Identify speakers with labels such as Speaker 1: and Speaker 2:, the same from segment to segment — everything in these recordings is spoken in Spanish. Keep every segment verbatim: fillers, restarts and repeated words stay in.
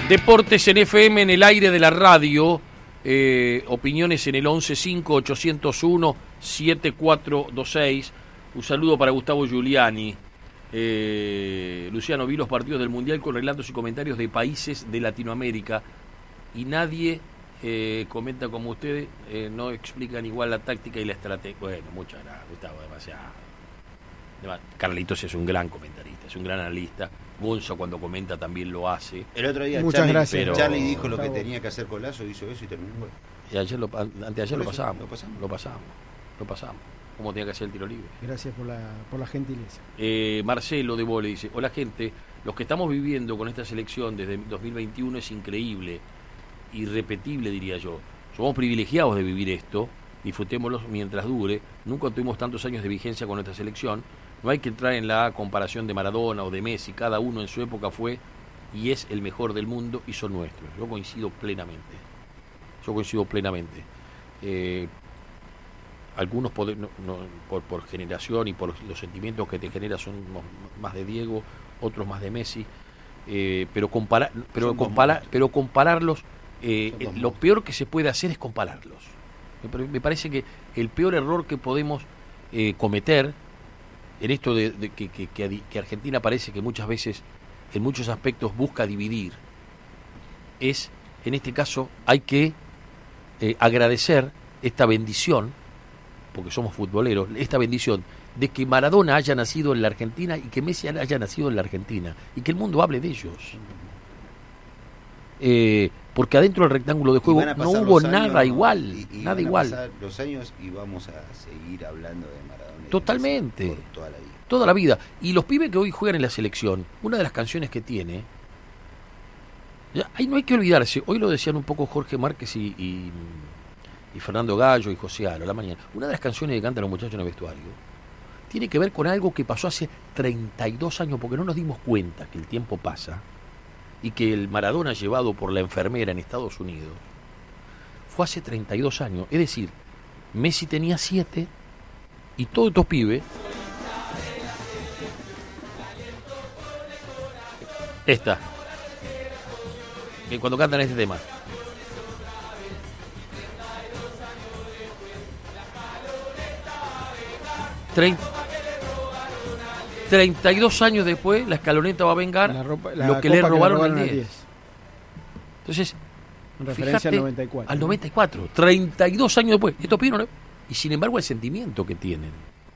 Speaker 1: Deportes en F M, en el aire de la radio. Eh, opiniones en el once cinco ochocientos uno siete cuatro dos seis. Un saludo para Gustavo Giuliani. Eh, Luciano, vi los partidos del Mundial con relatos y comentarios de países de Latinoamérica y nadie eh, comenta como ustedes, eh, no explican igual la táctica y la estrategia. Bueno, muchas gracias, Gustavo, demasiado. Carlitos es un gran comentarista, es un gran analista. Gonza cuando comenta también lo hace.
Speaker 2: El otro día
Speaker 3: Muchas
Speaker 2: Charlie,
Speaker 3: gracias.
Speaker 2: pero Charlie dijo lo que
Speaker 3: Gustavo.
Speaker 2: tenía que hacer con Lazo, hizo eso y terminó.
Speaker 1: Y ayer lo, anteayer lo
Speaker 2: Por eso,
Speaker 1: pasamos,
Speaker 2: lo pasamos.
Speaker 1: lo pasamos, lo pasamos. Como tenía que hacer el tiro libre.
Speaker 3: Gracias por la, por la gentileza.
Speaker 1: Eh, Marcelo de Vole dice: hola gente, los que estamos viviendo con esta selección desde dos mil veintiuno es increíble, irrepetible diría yo. Somos privilegiados de vivir esto, disfrutémoslo mientras dure. Nunca tuvimos tantos años de vigencia con nuestra selección. No hay que entrar en la comparación de Maradona o de Messi, cada uno en su época fue y es el mejor del mundo y son nuestros. Yo coincido plenamente, yo coincido plenamente. Eh, algunos poder, no, no, por, por generación y por los sentimientos que te genera son más de Diego, otros más de Messi, eh, pero, compara, pero, compara, pero compararlos, eh, eh, lo peor que se puede hacer es compararlos. Me, me parece que el peor error que podemos eh, cometer en esto de, de que, que, que Argentina parece que muchas veces, en muchos aspectos, busca dividir, es, en este caso, hay que eh, agradecer esta bendición, porque somos futboleros, esta bendición de que Maradona haya nacido en la Argentina y que Messi haya nacido en la Argentina, y que el mundo hable de ellos. Eh, porque adentro del rectángulo de juego no hubo nada años, igual,
Speaker 2: y, y
Speaker 1: nada
Speaker 2: van a
Speaker 1: igual.
Speaker 2: pasar los años y vamos a seguir hablando de Maradona.
Speaker 1: Totalmente.
Speaker 2: Por toda la vida.
Speaker 1: Toda la vida. Y los pibes que hoy juegan en la selección, una de las canciones que tiene, ya, ahí no hay que olvidarse, hoy lo decían un poco Jorge Márquez y, y, y Fernando Gallo y José Aro a la mañana, una de las canciones que cantan los muchachos en el vestuario tiene que ver con algo que pasó hace treinta y dos años, porque no nos dimos cuenta que el tiempo pasa y que el Maradona llevado por la enfermera en Estados Unidos fue hace treinta y dos años, es decir, Messi tenía siete y todos estos pibes, esta, que cuando cantan este tema, treinta y dos años después la escaloneta va a vengar la ropa, la lo que le robaron, que le robaron al diez. Entonces,
Speaker 3: en referencia
Speaker 1: fíjate,
Speaker 3: al noventa y cuatro.
Speaker 1: Al noventa y cuatro, treinta y dos años después, estos pibes no, y sin embargo el sentimiento que tienen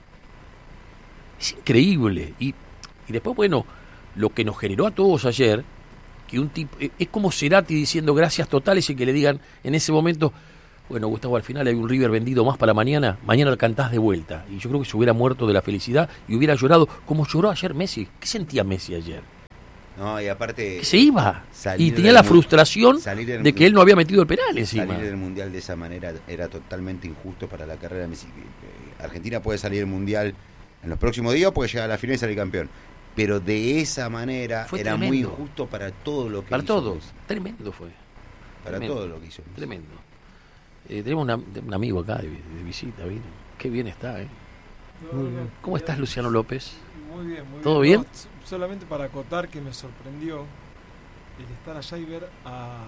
Speaker 1: es increíble. Y, y después, bueno, lo que nos generó a todos ayer, que un tipo, es como Cerati diciendo gracias totales y que le digan en ese momento, bueno, Gustavo, al final hay un River vendido más para mañana, mañana lo cantás de vuelta. Y yo creo que se hubiera muerto de la felicidad y hubiera llorado como lloró ayer Messi. ¿Qué sentía Messi ayer?
Speaker 2: No, y aparte...
Speaker 1: Que se iba. Y tenía la frustración
Speaker 2: del,
Speaker 1: de que él no había metido el penal encima.
Speaker 2: Salir del Mundial de esa manera era totalmente injusto para la carrera de Messi. Argentina puede salir del Mundial en los próximos días, puede llegar a la final y salir campeón. Pero de esa manera fue era tremendo. Muy injusto para todo lo que
Speaker 1: para
Speaker 2: hizo.
Speaker 1: Para todo.
Speaker 2: Messi.
Speaker 1: Tremendo fue.
Speaker 2: Para
Speaker 1: tremendo.
Speaker 2: todo lo que hizo Messi.
Speaker 1: Tremendo. Eh, tenemos una, un amigo acá de, de visita, vino. Qué bien está, ¿eh?
Speaker 4: Muy bien.
Speaker 1: ¿Cómo estás, Luciano López?
Speaker 4: Muy bien, muy
Speaker 1: ¿Todo
Speaker 4: bien?
Speaker 1: bien?
Speaker 4: No, solamente para acotar que me sorprendió el estar allá y ver a...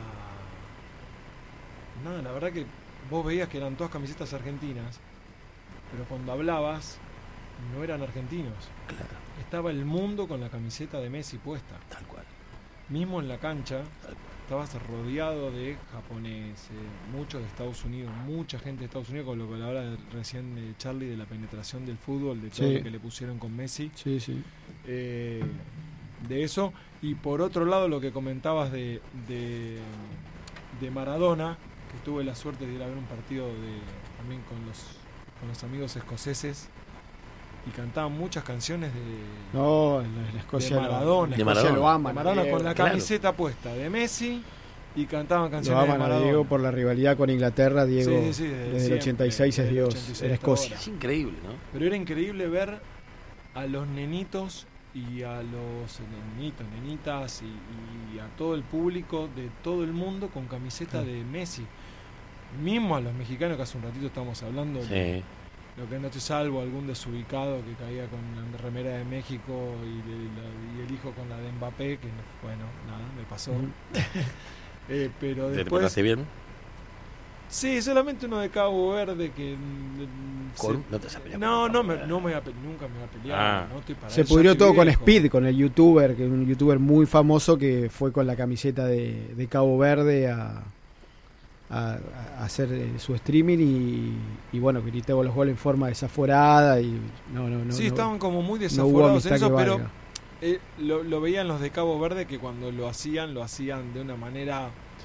Speaker 4: Nada, la verdad que vos veías que eran todas camisetas argentinas, pero cuando hablabas no eran argentinos.
Speaker 1: Claro.
Speaker 4: Estaba el mundo con la camiseta de Messi puesta.
Speaker 1: Tal cual.
Speaker 4: Mismo en la cancha, estabas rodeado de japoneses, muchos de Estados Unidos, mucha gente de Estados Unidos, con lo que hablaba recién de Charlie de la penetración del fútbol, de todo sí. lo que le pusieron con Messi.
Speaker 3: Sí, sí.
Speaker 4: Eh, de eso. Y por otro lado, lo que comentabas de, de, de Maradona, que tuve la suerte de ir a ver un partido de, también con los, con los amigos escoceses, y cantaban muchas canciones de,
Speaker 3: no, la, la Escocia
Speaker 4: de Maradona,
Speaker 1: de Maradona,
Speaker 3: lo aman,
Speaker 4: de Maradona con la
Speaker 1: claro.
Speaker 4: camiseta puesta de Messi, y cantaban canciones
Speaker 3: lo aman
Speaker 4: de Maradona.
Speaker 3: A Diego por la rivalidad con Inglaterra. Diego
Speaker 4: sí, sí,
Speaker 3: desde, desde el ochenta y seis es Dios en Escocia.
Speaker 1: Es increíble, ¿no?
Speaker 4: Pero era increíble ver a los nenitos y a los nenitos, nenitas y, y a todo el público de todo el mundo con camiseta sí. de Messi. Mismo a los mexicanos, que hace un ratito estábamos hablando
Speaker 1: sí.
Speaker 4: de, lo que no te salvo, algún desubicado que caía con la remera de México y, de, la, y el hijo con la de Mbappé, que no, bueno, nada, me pasó. eh, pero
Speaker 1: ¿Te
Speaker 4: después,
Speaker 1: portaste bien?
Speaker 4: Sí, solamente uno de Cabo Verde que...
Speaker 1: ¿Con?
Speaker 4: Se,
Speaker 1: ¿No te has peleado?
Speaker 4: No, no me, no me voy a pe- nunca me voy a pelear.
Speaker 1: Ah.
Speaker 4: No estoy para
Speaker 3: Se
Speaker 4: eso,
Speaker 3: pudrió
Speaker 4: ya estoy
Speaker 3: todo con
Speaker 4: viejo.
Speaker 3: Speed, con el youtuber, que es un youtuber muy famoso que fue con la camiseta de, de Cabo Verde a, a, a hacer eh, su streaming y, y bueno, gritó los goles en forma desaforada y no, no, no.
Speaker 4: Sí,
Speaker 3: no,
Speaker 4: estaban como muy
Speaker 3: no hubo
Speaker 4: desaforados en
Speaker 3: amistad
Speaker 4: eso,
Speaker 3: que
Speaker 4: pero
Speaker 3: valga.
Speaker 4: eh, lo, lo veían los de Cabo Verde que cuando lo hacían, lo hacían de una manera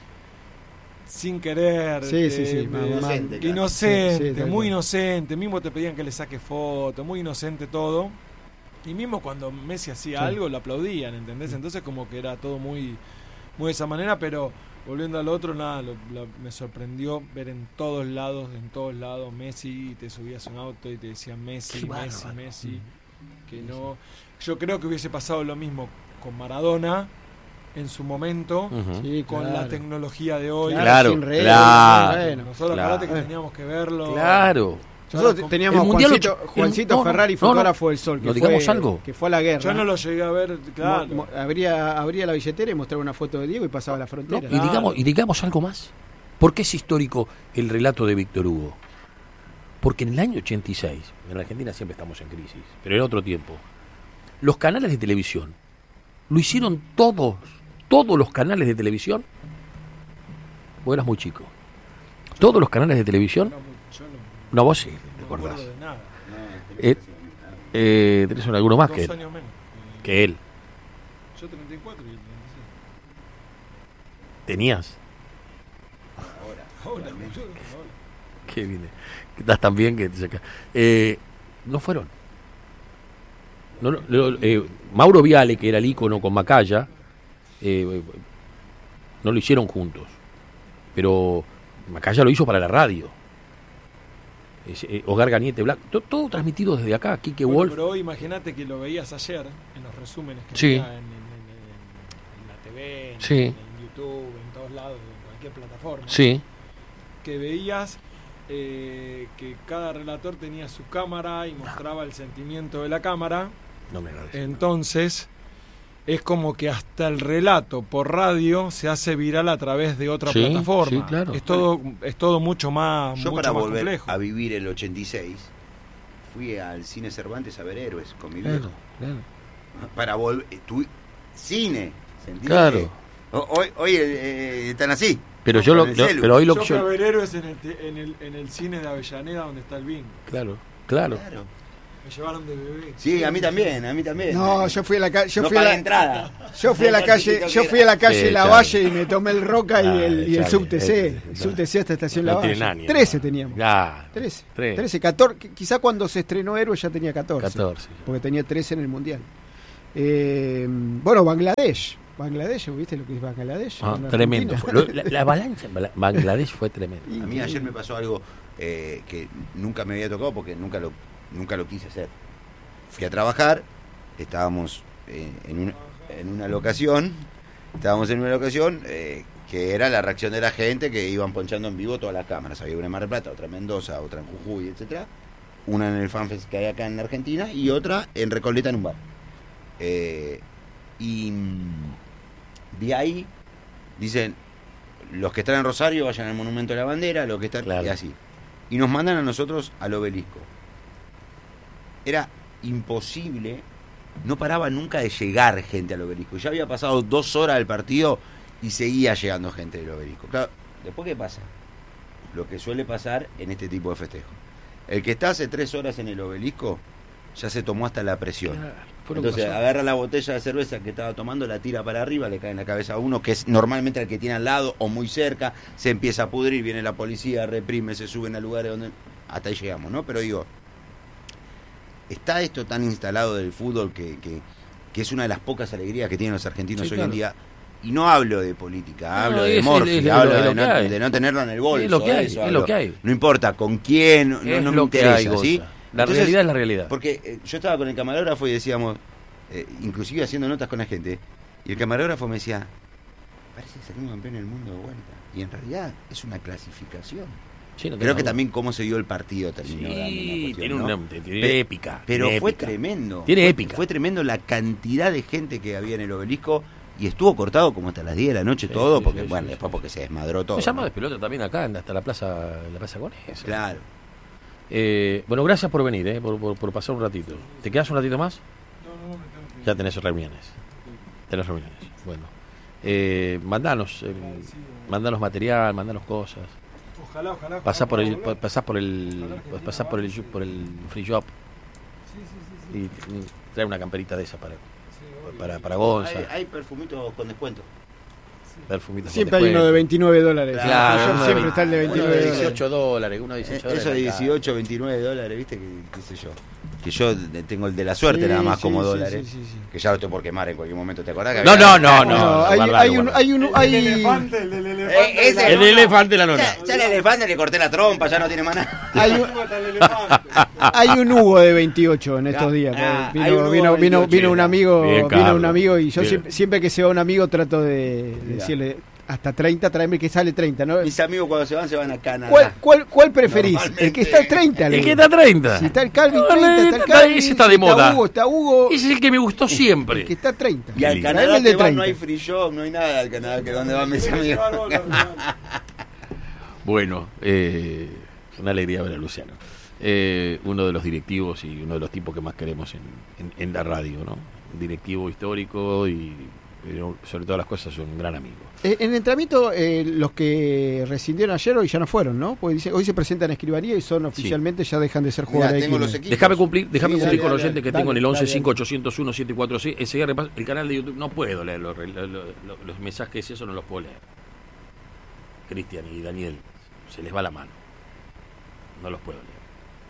Speaker 4: sin querer,
Speaker 3: Sí,
Speaker 4: de-
Speaker 3: sí, sí,
Speaker 4: de-
Speaker 3: más- más-
Speaker 2: Inocente, claro.
Speaker 4: inocente,
Speaker 3: Sí, sí, tal
Speaker 4: muy
Speaker 3: cual.
Speaker 4: inocente, mismo te pedían que le saques foto, muy inocente todo. Y mismo cuando Messi hacía
Speaker 3: Sí.
Speaker 4: algo lo aplaudían, ¿entendés? Entonces como que era todo muy muy de esa manera, pero volviendo al otro, nada, lo- lo- me sorprendió ver en todos lados, en todos lados Messi, y te subías a un auto y te decían Messi,
Speaker 1: Qué
Speaker 4: Messi,
Speaker 1: bárbaro.
Speaker 4: Messi, que no. Yo creo que hubiese pasado lo mismo con Maradona en su momento,
Speaker 1: Ujú.
Speaker 3: Sí,
Speaker 4: con
Speaker 3: claro.
Speaker 4: la tecnología de hoy.
Speaker 1: Claro,
Speaker 3: sin redes,
Speaker 1: claro.
Speaker 3: bueno.
Speaker 4: Nosotros
Speaker 1: Claro.
Speaker 4: acordate que teníamos que verlo.
Speaker 1: Claro.
Speaker 3: Nosotros
Speaker 4: Ahora,
Speaker 3: teníamos a
Speaker 1: el Mundial
Speaker 3: Juancito,
Speaker 1: ocho-
Speaker 3: Juancito
Speaker 1: el- no, no,
Speaker 3: Ferrari,
Speaker 1: no, no.
Speaker 3: fotógrafo del Sol, que
Speaker 1: ¿No
Speaker 3: fue,
Speaker 1: digamos algo?
Speaker 3: que fue a la guerra.
Speaker 4: Yo no lo llegué a ver, claro.
Speaker 3: Mo- mo- abría, abría la billetera y mostraba una foto de Diego y pasaba la frontera.
Speaker 1: No, y,
Speaker 4: Claro.
Speaker 1: digamos, y digamos algo más. ¿Por qué es histórico el relato de Víctor Hugo? Porque en el año ochenta y seis, en Argentina siempre estamos en crisis, pero en otro tiempo, los canales de televisión lo hicieron todos, todos los canales de televisión. Vos eras muy chico. Todos los canales de televisión.
Speaker 4: No, yo no,
Speaker 1: No, vos sí, te
Speaker 4: no me
Speaker 1: acordás.
Speaker 4: acuerdo de nada.
Speaker 1: Eh, eh, tenés alguno más
Speaker 4: Dos
Speaker 1: que él.
Speaker 4: años menos. Eh,
Speaker 1: Que él.
Speaker 4: Yo treinta y cuatro y él treinta y seis.
Speaker 1: Tenías.
Speaker 4: Ahora, boludo, ahora.
Speaker 1: Qué bien. Que estás tan bien que te saca. Eh, no fueron. No, no, lo- eh, Mauro Viale, que era el ícono con Macaya, eh, no lo hicieron juntos. Pero Macaya lo hizo para la radio. Es, eh, Hogar Gañete Blanco. To- todo transmitido desde acá. Quique
Speaker 4: Bueno,
Speaker 1: Wolf.
Speaker 4: pero hoy imagínate que lo veías ayer en los resúmenes que
Speaker 1: Sí.
Speaker 4: había en, en- en- en la T V, en,
Speaker 1: Sí.
Speaker 4: en YouTube, en todos lados, en cualquier plataforma.
Speaker 1: Sí.
Speaker 4: Que veías eh, que cada relator tenía su cámara y mostraba el sentimiento de la cámara.
Speaker 1: No me agradezco.
Speaker 4: Entonces, es como que hasta el relato por radio se hace viral a través de otra
Speaker 1: Sí,
Speaker 4: plataforma.
Speaker 1: sí, claro.
Speaker 4: Es todo, es todo mucho más,
Speaker 2: Yo
Speaker 4: mucho
Speaker 2: para
Speaker 4: más
Speaker 2: volver
Speaker 4: complejo.
Speaker 2: a vivir el ochenta y seis fui al cine Cervantes a ver Héroes con mi
Speaker 1: Claro,
Speaker 2: viejo.
Speaker 1: claro.
Speaker 2: Para volver tu cine, ¿se
Speaker 1: Claro.
Speaker 2: entiende? O- Hoy, hoy eh, están así.
Speaker 1: Pero
Speaker 2: con
Speaker 1: yo lo,
Speaker 2: el
Speaker 1: lo-
Speaker 2: celu.
Speaker 1: pero hoy lo
Speaker 4: Yo
Speaker 1: que
Speaker 4: fui a
Speaker 1: yo-
Speaker 4: ver Héroes en el, te- en, el, en el cine de Avellaneda donde está el bingo.
Speaker 1: Claro, claro.
Speaker 2: Claro.
Speaker 4: Me llevaron de bebé.
Speaker 2: Sí, a mí también, a mí también.
Speaker 3: No, yo fui a la calle, yo
Speaker 2: no
Speaker 3: fui a
Speaker 2: pagué
Speaker 3: la,
Speaker 2: entrada.
Speaker 3: yo fui a la
Speaker 2: El
Speaker 3: calle,
Speaker 2: partidito
Speaker 3: yo
Speaker 2: que
Speaker 3: fui a la calle
Speaker 1: Sí,
Speaker 3: Lavalle
Speaker 1: Charlie.
Speaker 3: y me tomé el Roca y
Speaker 1: Ah,
Speaker 3: el, y el
Speaker 1: Charlie,
Speaker 3: subte C,
Speaker 1: eh,
Speaker 3: el subte C hasta estación
Speaker 1: No
Speaker 3: Lavalle.
Speaker 1: tiene años.
Speaker 3: trece teníamos.
Speaker 1: Ya.
Speaker 3: trece.
Speaker 1: Tres.
Speaker 3: trece, catorce, quizá cuando se estrenó Héroe ya tenía catorce.
Speaker 1: catorce.
Speaker 3: Porque tenía trece en el Mundial. Eh, bueno, Bangladesh. Bangladesh, ¿viste lo que es Bangladesh?
Speaker 1: Ah,
Speaker 3: En
Speaker 1: tremendo.
Speaker 3: Argentina.
Speaker 1: Lo- La, la avalancha en Bala- Bangladesh fue tremenda.
Speaker 2: A mí ayer me pasó algo eh, que nunca me había tocado porque nunca lo, nunca lo quise hacer. Fui a trabajar, estábamos eh, en, una, en una locación, estábamos en una locación eh, que era la reacción de la gente que iban ponchando en vivo todas las cámaras. Había una en Mar del Plata, otra en Mendoza, otra en Jujuy, etcétera. Una en el FanFest que hay acá en Argentina y otra en Recoleta en un bar. Eh, y mm, de ahí dicen, los que están en Rosario vayan al Monumento de la Bandera, los que están
Speaker 1: Claro.
Speaker 2: y así. Y nos mandan a nosotros al obelisco. Era imposible, no paraba nunca de llegar gente al obelisco. Ya había pasado dos horas del partido y seguía llegando gente del obelisco. Claro, después, ¿qué pasa? Lo que suele pasar en este tipo de festejos. El que está hace tres horas en el obelisco ya se tomó hasta la presión.
Speaker 1: Fue lo que
Speaker 2: Entonces
Speaker 1: pasó.
Speaker 2: agarra la botella de cerveza que estaba tomando, la tira para arriba, le cae en la cabeza a uno, que es normalmente el que tiene al lado o muy cerca, se empieza a pudrir, viene la policía, reprime, se suben a lugares donde... Hasta ahí llegamos, ¿no? Pero digo, está esto tan instalado del fútbol que, que, que es una de las pocas alegrías que tienen los argentinos
Speaker 1: Sí,
Speaker 2: hoy
Speaker 1: claro.
Speaker 2: en día. Y no hablo de política,
Speaker 1: No,
Speaker 2: hablo de
Speaker 1: es-
Speaker 2: Morphy,
Speaker 1: es- es
Speaker 2: hablo
Speaker 1: lo- es
Speaker 2: de,
Speaker 1: lo
Speaker 2: no,
Speaker 1: que hay.
Speaker 2: de no tenerlo en el bolso.
Speaker 1: Es lo que hay,
Speaker 2: eso
Speaker 1: es
Speaker 2: hablo.
Speaker 1: lo que hay.
Speaker 2: No importa con quién, no,
Speaker 1: Es
Speaker 2: no me
Speaker 1: lo que
Speaker 2: interesa,
Speaker 1: hay, Goza.
Speaker 2: ¿sí?
Speaker 1: La
Speaker 2: Entonces,
Speaker 1: realidad es la realidad.
Speaker 2: Porque eh, yo estaba con el camarógrafo y decíamos, eh, inclusive haciendo notas con la gente, y el camarógrafo me decía, parece que salimos campeón del mundo de vuelta. Y en realidad es una clasificación. Sí, no creo que también cómo se dio el partido terminó
Speaker 1: sí,
Speaker 2: dando una cuestión,
Speaker 1: tiene
Speaker 2: ¿no?
Speaker 1: una tiene
Speaker 2: Pe
Speaker 1: épica.
Speaker 2: Pero
Speaker 1: tiene
Speaker 2: fue
Speaker 1: épica.
Speaker 2: tremendo.
Speaker 1: Tiene
Speaker 2: fue,
Speaker 1: épica.
Speaker 2: Fue tremendo la cantidad de gente que había en el obelisco y estuvo cortado como hasta las diez de la noche
Speaker 1: sí,
Speaker 2: todo,
Speaker 1: sí,
Speaker 2: porque
Speaker 1: sí,
Speaker 2: bueno,
Speaker 1: sí,
Speaker 2: después
Speaker 1: sí.
Speaker 2: porque se desmadró todo.
Speaker 1: Se llama
Speaker 2: ¿no?
Speaker 1: de pelota también acá, hasta la plaza, la plaza con eso.
Speaker 2: Claro.
Speaker 1: Eh, bueno, gracias por venir, eh, por, por, por pasar un ratito. ¿Te quedas un ratito más?
Speaker 4: No, no, me tengo que
Speaker 1: Ya tenés reuniones. Tenés reuniones. Bueno. Eh, mandanos, eh, mandanos material, mandanos cosas.
Speaker 4: Ojalá, ojalá.
Speaker 1: Pasá por el,
Speaker 4: ojalá, ojalá.
Speaker 1: pasá por el, pasá por el, por el free shop
Speaker 4: Sí, sí, sí, sí.
Speaker 1: y, y trae una camperita de esa para,
Speaker 4: Sí, obvio.
Speaker 1: para, para Gonza.
Speaker 2: Hay, hay perfumitos con descuento.
Speaker 1: Perfumitos con
Speaker 3: Siempre hay uno
Speaker 1: descuento.
Speaker 3: de veintinueve dólares.
Speaker 1: Claro,
Speaker 3: Yo
Speaker 1: uno de
Speaker 3: siempre
Speaker 1: veinte.
Speaker 3: está el de
Speaker 1: Uno
Speaker 3: veintinueve
Speaker 1: de
Speaker 3: dólares.
Speaker 1: dieciocho dólares, uno de
Speaker 2: Eh,
Speaker 1: dieciocho
Speaker 2: Eso de
Speaker 1: dólares. acá.
Speaker 2: dieciocho, veintinueve dólares, ¿viste? Que, qué sé yo. Que yo tengo el de la suerte
Speaker 3: Sí,
Speaker 2: nada más
Speaker 3: sí,
Speaker 2: como
Speaker 3: sí,
Speaker 2: dólares.
Speaker 3: sí, sí, sí.
Speaker 2: Que ya lo estoy por quemar en cualquier momento, ¿te acordás? Que
Speaker 1: No,
Speaker 2: había-
Speaker 1: no, no, no.
Speaker 3: No, hay,
Speaker 1: guardalo,
Speaker 3: hay un,
Speaker 1: guardalo.
Speaker 3: hay un,
Speaker 4: El
Speaker 3: hay.
Speaker 4: del elefante, el del elefante.
Speaker 2: Eh, ese-
Speaker 1: El elefante de la nona.
Speaker 2: Ya, ya el elefante le corté la trompa, ya no tiene más nada.
Speaker 3: Hay un,
Speaker 4: Hasta el elefante.
Speaker 3: hay un Hugo de veintiocho en estos
Speaker 2: Ah,
Speaker 3: días.
Speaker 2: ah,
Speaker 3: vino,
Speaker 2: hay un Hugo
Speaker 3: vino,
Speaker 2: de
Speaker 3: vino,
Speaker 2: veintiocho,
Speaker 3: vino un amigo,
Speaker 1: Bien,
Speaker 3: vino
Speaker 1: Carlos.
Speaker 3: un amigo y yo
Speaker 1: Bien.
Speaker 3: siempre, siempre que se va un amigo trato de, de
Speaker 2: Mirá.
Speaker 3: decirle hasta treinta, tráeme que sale treinta, ¿no?
Speaker 2: Mis amigos cuando se van, se van a Canadá.
Speaker 3: ¿Cuál, cuál, ¿Cuál preferís?
Speaker 2: Normalmente-
Speaker 3: El que está a treinta. le
Speaker 1: El que
Speaker 3: digo.
Speaker 1: está a treinta.
Speaker 3: Si está el Calvin
Speaker 1: No,
Speaker 3: treinta, está el
Speaker 1: está-
Speaker 3: Calvin.
Speaker 1: ese está
Speaker 3: si
Speaker 1: de moda.
Speaker 3: Hugo, está Hugo.
Speaker 1: Ese es el que me gustó
Speaker 3: El
Speaker 1: siempre.
Speaker 3: que está a treinta.
Speaker 2: Y al
Speaker 1: Lindo.
Speaker 2: Canadá
Speaker 3: Traeme el de
Speaker 2: que van, no
Speaker 3: treinta.
Speaker 2: hay free shop, no hay nada al Canadá que donde van mis amigos.
Speaker 1: Bueno, eh, una alegría ver a Luciano. Eh, uno de los directivos y uno de los tipos que más queremos en, en, en la radio, ¿no? Un directivo histórico y, pero sobre todas las cosas, un gran amigo.
Speaker 3: Eh, En el entrenamiento, eh, los que rescindieron ayer hoy ya no fueron, ¿no? Porque dice, hoy se presentan a escribanía y son oficialmente, ya dejan de ser
Speaker 2: Mirá,
Speaker 3: jugadores.
Speaker 2: tengo
Speaker 3: de
Speaker 2: los
Speaker 3: Quilmes.
Speaker 2: equipos.
Speaker 1: Déjame cumplir, déjame
Speaker 3: Sí,
Speaker 1: cumplir
Speaker 3: dale,
Speaker 1: con los
Speaker 3: dale,
Speaker 1: oyentes que
Speaker 3: dale,
Speaker 1: tengo en el
Speaker 3: dale,
Speaker 1: once
Speaker 3: dale.
Speaker 1: cinco ochocientos uno siete cuatro seis. Enseguida repaso el canal de YouTube. No puedo leer los, los, los, los mensajes, eso no los puedo leer. Cristian y Daniel, se les va la mano. No los puedo leer.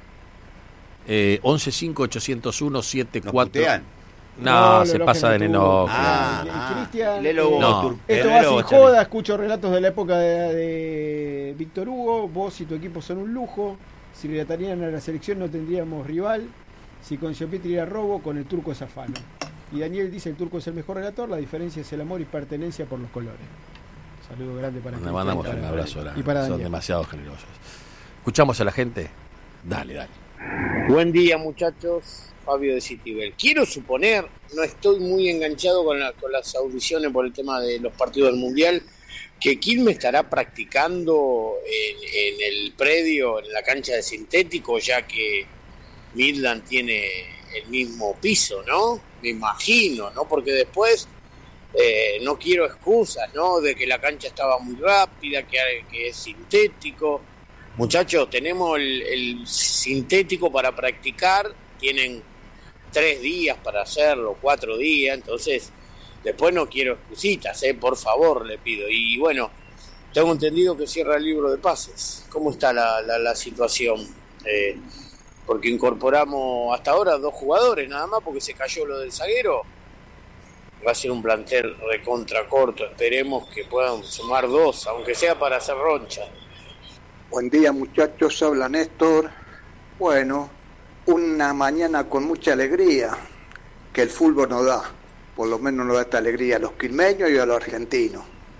Speaker 1: Eh, once cinco ochocientos uno siete
Speaker 2: ¿Nos
Speaker 1: cuatro.
Speaker 2: putean?
Speaker 1: No,
Speaker 3: No,
Speaker 1: se
Speaker 3: lo
Speaker 1: pasa de
Speaker 3: elogian a
Speaker 1: neno.
Speaker 3: tu-
Speaker 2: Ah,
Speaker 3: Y
Speaker 2: ah.
Speaker 3: Cristian,
Speaker 2: Lelo vos,
Speaker 1: No.
Speaker 2: Tur-
Speaker 3: Esto
Speaker 2: Lelo
Speaker 3: va sin
Speaker 2: vos, Charlie.
Speaker 3: joda, escucho relatos de la época de, de Víctor Hugo, vos y tu equipo son un lujo, si relatarían a la selección no tendríamos rival, si con Giopetri era robo, con el turco es afano. Y Daniel dice, el turco es el mejor relator, la diferencia es el amor y pertenencia por los colores. Saludo grande para
Speaker 1: Le
Speaker 3: Cristian
Speaker 1: mandamos
Speaker 3: y para-
Speaker 1: un abrazo grande.
Speaker 3: y para
Speaker 1: Son
Speaker 3: Daniel.
Speaker 1: demasiado generosos. ¿Escuchamos a la gente? Dale, dale.
Speaker 5: Buen día, muchachos. Fabio de Citibel. Quiero suponer, no estoy muy enganchado con, la, con las audiciones por el tema de los partidos del Mundial, que Quilmes estará practicando en, en el predio, en la cancha de sintético, ya que Midland tiene el mismo piso, ¿no? Me imagino, ¿no? Porque después eh, no quiero excusas, ¿no? De que la cancha estaba muy rápida, que, que es sintético. Muchachos, tenemos el, el sintético para practicar, tienen tres días para hacerlo, cuatro días, entonces después no quiero excusitas, ¿eh? Por favor, le pido. Y bueno, tengo entendido que cierra el libro de pases. ¿Cómo está la, la, la situación? Eh, porque incorporamos hasta ahora dos jugadores nada más porque se cayó lo del zaguero. Va a ser un plantel recontra corto, esperemos que puedan sumar dos, aunque sea para hacer roncha.
Speaker 6: Buen día, muchachos, habla Néstor. Bueno, una mañana con mucha alegría que el fútbol nos da, por lo menos nos da esta alegría a los quilmeños y a los argentinos,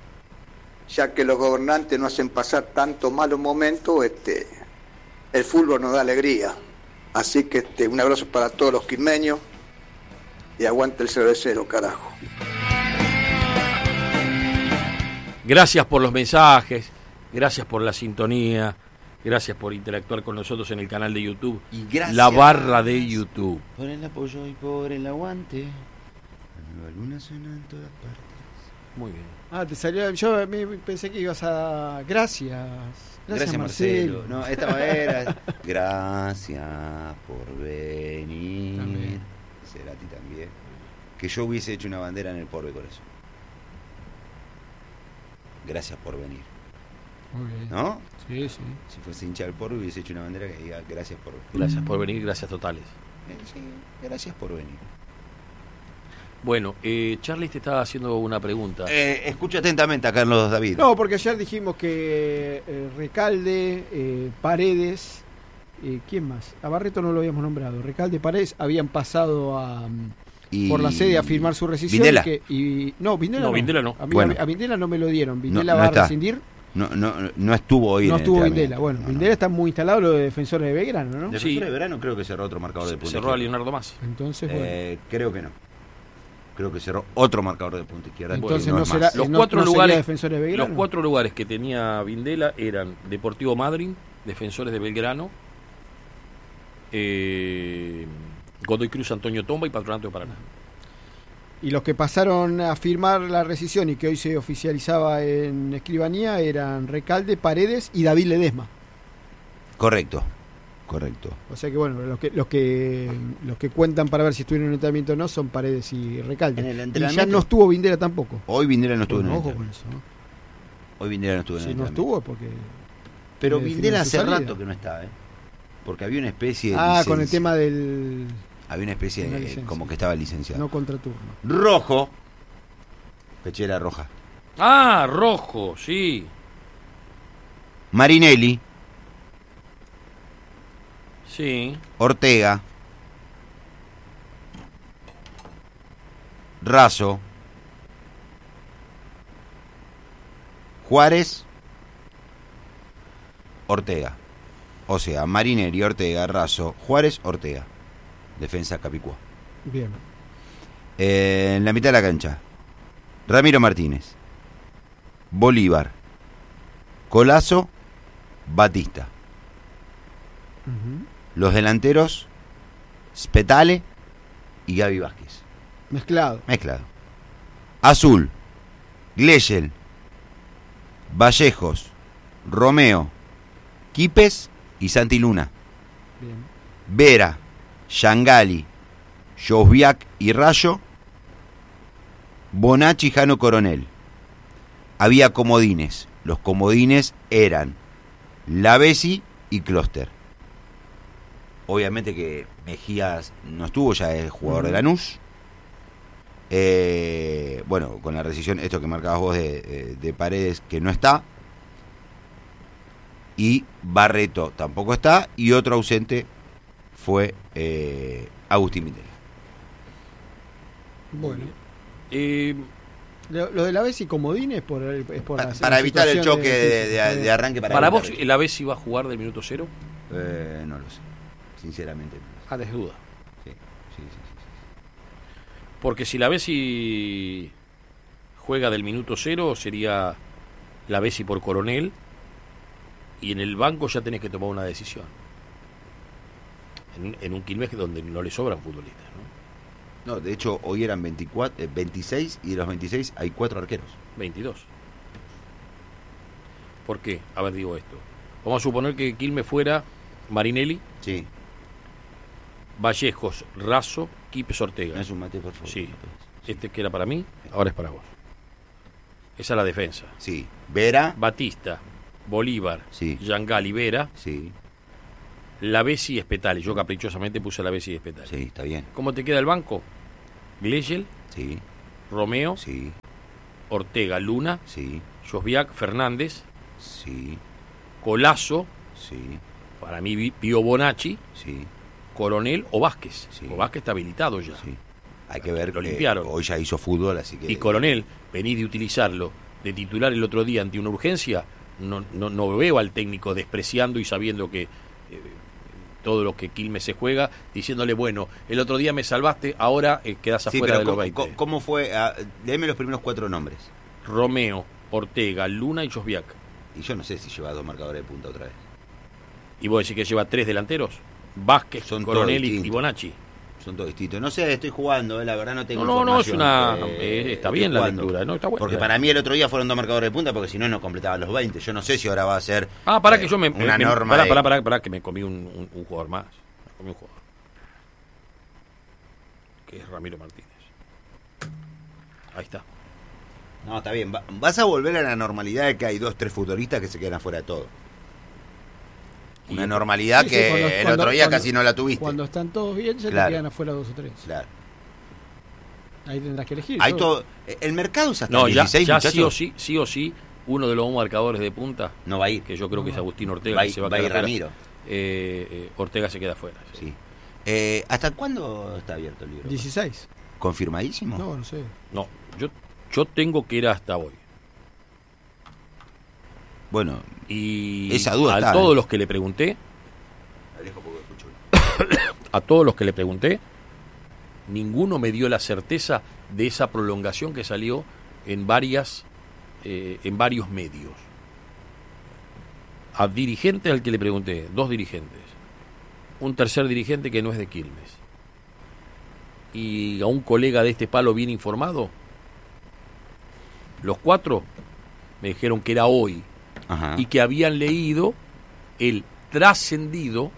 Speaker 6: ya que los gobernantes no hacen pasar tantos malos momentos, este, el fútbol nos da alegría. Así que este, un abrazo para todos los quilmeños y aguante el cervecero, carajo.
Speaker 1: Gracias por los mensajes, gracias por la sintonía, gracias por interactuar con nosotros en el canal de YouTube,
Speaker 2: Y gracias
Speaker 1: la barra de YouTube.
Speaker 2: por el apoyo y por el aguante. La nueva luna suena en todas partes.
Speaker 1: Muy bien.
Speaker 3: Ah, te salió, yo me- pensé que ibas a... Gracias. Gracias,
Speaker 2: Gracias,
Speaker 3: Marcelo.
Speaker 2: Marcelo. No, esta era. Gracias por venir.
Speaker 3: También.
Speaker 2: Cerati también. Que yo hubiese hecho una bandera en el Porbe con eso. Gracias por venir.
Speaker 3: Muy bien.
Speaker 2: ¿No?
Speaker 3: Sí, sí.
Speaker 2: Si fuese hincha del Porbe hubiese hecho una bandera que diga gracias por venir.
Speaker 1: Gracias por venir, gracias totales.
Speaker 2: Eh, sí, gracias por venir.
Speaker 1: Bueno, eh, Charlie te estaba haciendo una pregunta.
Speaker 2: Eh, escucha atentamente a Carlos David.
Speaker 3: No, porque ayer dijimos que eh, Recalde, eh, Paredes, eh, ¿quién más? A Barreto no lo habíamos nombrado. Recalde, Paredes habían pasado a,
Speaker 2: Y-
Speaker 3: por la sede a firmar su rescisión.
Speaker 2: Vindela.
Speaker 3: Y, que- y- no, Vindela
Speaker 1: No,
Speaker 3: no.
Speaker 1: Vindela no.
Speaker 3: A, mí,
Speaker 2: Bueno.
Speaker 3: a Vindela no me lo dieron. Vindela
Speaker 2: No, no
Speaker 3: va
Speaker 2: está.
Speaker 3: a rescindir.
Speaker 2: No, no, no estuvo hoy.
Speaker 3: No
Speaker 2: en
Speaker 3: estuvo
Speaker 2: el
Speaker 3: Vindela. Bueno,
Speaker 2: no,
Speaker 3: Vindela
Speaker 2: no.
Speaker 3: está muy instalado lo de Defensores de Belgrano, ¿no?
Speaker 2: Defensores
Speaker 1: Sí.
Speaker 2: de Verano creo que cerró otro marcador de punta
Speaker 1: Cerró a
Speaker 2: izquierda.
Speaker 1: Leonardo Masi.
Speaker 3: Entonces, bueno.
Speaker 2: Eh, creo que no. Creo que cerró otro marcador de punta izquierda.
Speaker 3: Entonces
Speaker 2: no
Speaker 3: no
Speaker 2: es
Speaker 3: será-
Speaker 2: más.
Speaker 1: Los
Speaker 3: no-
Speaker 1: cuatro
Speaker 3: no sería
Speaker 1: lugares,
Speaker 3: Defensores de Belgrano.
Speaker 1: los cuatro lugares que tenía Vindela eran Deportivo Madryn, Defensores de Belgrano, eh, Godoy Cruz, Antonio Tomba y Patronato de Paraná.
Speaker 3: Y los que pasaron a firmar la rescisión y que hoy se oficializaba en Escribanía eran Recalde, Paredes y David Ledesma.
Speaker 2: Correcto, correcto.
Speaker 3: O sea que bueno, los que los que los que cuentan para ver si estuvieron en el entrenamiento o no son Paredes y Recalde.
Speaker 2: En el
Speaker 3: Y ya
Speaker 2: entrenamiento-
Speaker 3: no estuvo Vindela tampoco.
Speaker 2: Hoy Vindela no estuvo
Speaker 3: Bueno,
Speaker 2: en el
Speaker 3: ojo con
Speaker 2: entrenamiento.
Speaker 3: eso, ¿no?
Speaker 2: Hoy Vindela no estuvo en
Speaker 3: Si
Speaker 2: el
Speaker 3: no
Speaker 2: entrenamiento.
Speaker 3: estuvo porque
Speaker 2: Pero
Speaker 3: tiene
Speaker 2: Vindela
Speaker 3: su
Speaker 2: hace
Speaker 3: salida.
Speaker 2: rato que no está, ¿eh? Porque había una especie de
Speaker 3: Ah, con el
Speaker 2: licencia.
Speaker 3: tema del
Speaker 2: Había una especie
Speaker 3: de la
Speaker 2: de,
Speaker 3: licencia.
Speaker 2: como que estaba licenciado.
Speaker 3: no contraturno.
Speaker 2: Rojo. Pechera roja.
Speaker 1: Ah, Rojo, sí.
Speaker 2: Marinelli.
Speaker 1: Sí.
Speaker 2: Ortega. Razo. Juárez. Ortega. O sea, Marinelli, Ortega, Razo, Juárez, Ortega. Defensa Capicúa.
Speaker 3: Bien.
Speaker 2: Eh, en la mitad de la cancha, Ramiro Martínez, Bolívar, Colazo, Batista.
Speaker 3: Ujú.
Speaker 2: Los delanteros, Spetale y Gaby Vázquez.
Speaker 3: Mezclado.
Speaker 2: Mezclado. Azul, Gleyel, Vallejos, Romeo, Quipes y Santi Luna.
Speaker 3: Bien.
Speaker 2: Vera, Yangali, Josviak y Rayo, Bonacci, Jano Coronel. Había comodines. Los comodines eran Lavesi y Closter. Obviamente que Mejías no estuvo, ya es jugador de Lanús. Eh, bueno, con la rescisión, esto que marcabas vos de, de, de Paredes, que no está. Y Barreto tampoco está. Y otro ausente fue eh, Agustín Vindela.
Speaker 3: Bueno.
Speaker 1: Eh,
Speaker 3: Lo, lo de la vez y comodines por, el- es por
Speaker 2: Pa-
Speaker 3: la-
Speaker 2: para
Speaker 3: la
Speaker 2: evitar el
Speaker 3: situación
Speaker 2: choque de, de-
Speaker 3: sí,
Speaker 2: de arranque. Para,
Speaker 1: para
Speaker 2: evitar
Speaker 1: vos,
Speaker 2: el-
Speaker 1: ¿el Avesi va a jugar del minuto cero?
Speaker 2: Eh, no lo sé. Sinceramente no lo sé.
Speaker 1: Ah, es duda.
Speaker 2: Sí, sí, sí, sí, sí.
Speaker 1: Porque si la Avesi juega del minuto cero, sería la Avesi por Coronel. Y en el banco ya tenés que tomar una decisión. En, en un Quilmes donde no le sobran futbolistas, ¿no?
Speaker 2: No, de hecho, hoy eran veinticuatro, eh, veintiséis y de los veintiséis hay cuatro arqueros.
Speaker 1: veintidós. ¿Por qué? A ver, digo esto. Vamos a suponer que Quilmes fuera Marinelli,
Speaker 2: Sí.
Speaker 1: Vallejos, Razo, Quipes, Ortega.
Speaker 2: ¿Me das un mate, por favor?
Speaker 1: Sí. Este que era para mí, ahora es para vos. Esa es la defensa.
Speaker 2: Sí. Vera.
Speaker 1: Batista, Bolívar,
Speaker 2: Sí.
Speaker 1: Yangali, Vera,
Speaker 2: Sí.
Speaker 1: Lavesi y Espetale. Yo caprichosamente puse Lavesi y Espetale.
Speaker 2: Sí, está bien.
Speaker 1: ¿Cómo te queda el banco? Gleyel,
Speaker 2: Sí.
Speaker 1: Romeo,
Speaker 2: Sí.
Speaker 1: Ortega, Luna,
Speaker 2: Sí.
Speaker 1: Josviak, Fernández,
Speaker 2: Sí.
Speaker 1: Colazo,
Speaker 2: Sí.
Speaker 1: para mí Pío Bonacci,
Speaker 2: Sí.
Speaker 1: Coronel o Vázquez.
Speaker 2: Sí.
Speaker 1: O Vázquez está habilitado ya.
Speaker 2: Sí. Hay que ver
Speaker 1: Lo
Speaker 2: que
Speaker 1: limpiaron.
Speaker 2: hoy ya hizo fútbol, así que.
Speaker 1: Y Coronel, venís de utilizarlo de titular el otro día ante una urgencia, no, no, no veo al técnico despreciando y sabiendo que eh, todo lo que Quilmes se juega, diciéndole, bueno, el otro día me salvaste, ahora eh, quedás
Speaker 2: Sí,
Speaker 1: afuera
Speaker 2: pero
Speaker 1: de los
Speaker 2: ¿cómo,
Speaker 1: veinte.
Speaker 2: cómo- ¿cómo fue? Ah, léeme los primeros cuatro nombres.
Speaker 1: Romeo, Ortega, Luna y Josviak.
Speaker 2: Y yo no sé si lleva dos marcadores de punta otra vez.
Speaker 1: ¿Y vos decís que lleva tres delanteros? Vázquez,
Speaker 2: Son
Speaker 1: Coronel
Speaker 2: todos
Speaker 1: y, y
Speaker 2: distintos.
Speaker 1: Bonacci.
Speaker 2: Son todos distintos. No sé, estoy jugando, eh, la verdad no tengo
Speaker 1: No, no, no, es
Speaker 2: información.
Speaker 1: una...
Speaker 2: Eh,
Speaker 1: eh, está
Speaker 2: estoy
Speaker 1: bien la
Speaker 2: jugando.
Speaker 1: lectura, ¿no? Está buena.
Speaker 2: Porque para mí el otro día fueron dos marcadores de punta, porque si no, no completaba los veinte. Yo no sé si ahora va a ser
Speaker 1: Ah, para
Speaker 2: eh,
Speaker 1: que yo me...
Speaker 2: una
Speaker 1: me-
Speaker 2: norma
Speaker 1: Pará,
Speaker 2: de-
Speaker 1: pará, pará, pará, que me comí un, un- un jugador más. Me comí un jugador. Que es Ramiro Martínez. Ahí está.
Speaker 2: No, está bien. Va- vas a volver a la normalidad de que hay dos, tres futbolistas que se quedan afuera de todo. Una
Speaker 1: Y-
Speaker 2: normalidad
Speaker 3: Sí, sí,
Speaker 2: que
Speaker 3: cuando-
Speaker 2: el
Speaker 3: cuando-
Speaker 2: otro día
Speaker 3: cuando-
Speaker 2: casi no la tuviste.
Speaker 3: Cuando están todos bien, ya
Speaker 2: Claro.
Speaker 3: te quedan afuera dos o tres.
Speaker 2: Claro.
Speaker 3: Ahí tendrás que elegir.
Speaker 2: Hay
Speaker 3: ¿no?
Speaker 2: todo. El mercado es hasta
Speaker 1: No,
Speaker 2: el
Speaker 1: ya,
Speaker 2: dieciséis,
Speaker 1: ya
Speaker 2: muchachos.
Speaker 1: sí o sí, sí o sí, uno de los marcadores de punta,
Speaker 2: No va a ir.
Speaker 1: que yo creo que es Agustín Ortega,
Speaker 2: Va a
Speaker 1: que
Speaker 2: ir,
Speaker 1: se va a
Speaker 2: va a
Speaker 1: quedar
Speaker 2: ir
Speaker 1: afuera.
Speaker 2: Ramiro.
Speaker 1: Eh, eh, Ortega se queda afuera. sí.
Speaker 2: Sí. Eh, ¿Hasta cuándo está abierto el libro?
Speaker 3: dieciséis.
Speaker 2: ¿Confirmadísimo?
Speaker 3: No, no sé.
Speaker 1: No, yo, yo tengo que ir hasta hoy.
Speaker 2: Bueno,
Speaker 1: y
Speaker 2: esa duda
Speaker 1: a
Speaker 2: está,
Speaker 1: todos
Speaker 2: ¿eh?
Speaker 1: los que le pregunté, a todos los que le pregunté, ninguno me dio la certeza de esa prolongación que salió en varias eh, en varios medios. A dirigentes al que le pregunté, dos dirigentes, un tercer dirigente que no es de Quilmes, y a un colega de este palo bien informado, los cuatro me dijeron que era hoy.
Speaker 2: Ajá.
Speaker 1: Y que habían leído el trascendido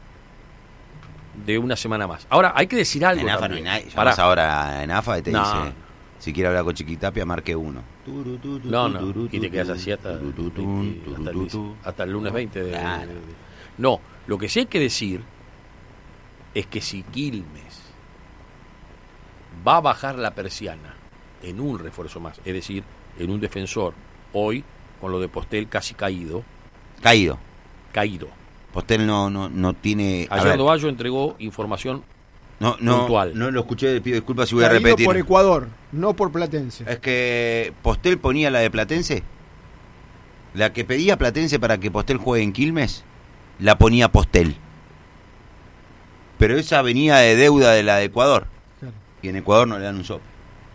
Speaker 1: de una semana más. Ahora, hay que decir algo
Speaker 2: En AFA
Speaker 1: también.
Speaker 2: no hay nadie.
Speaker 1: Pará.
Speaker 2: Llamas ahora en AFA y te
Speaker 1: No.
Speaker 2: dice, si quiere hablar con Chiquitapia, marque uno.
Speaker 1: No, no, y te quedas así hasta, hasta, el, hasta el lunes veinte. De,
Speaker 2: Claro.
Speaker 1: de- de- no, lo que sí hay que decir es que si Quilmes va a bajar la persiana en un refuerzo más, es decir, en un defensor, hoy, con lo de Postel casi caído,
Speaker 2: Caído.
Speaker 1: caído.
Speaker 2: Postel no, no, no tiene... a
Speaker 1: Ayer
Speaker 2: ver,
Speaker 1: Dovallo entregó información
Speaker 2: no, no,
Speaker 1: puntual.
Speaker 2: no lo escuché, pido disculpas si voy a
Speaker 3: Traído
Speaker 2: repetir.
Speaker 3: por Ecuador, no por Platense.
Speaker 2: Es que Postel ponía la de Platense. La que pedía Platense para que Postel juegue en Quilmes, la ponía Postel. Pero esa venía de deuda de la de Ecuador.
Speaker 3: Claro.
Speaker 2: Y en Ecuador no le dan un sope.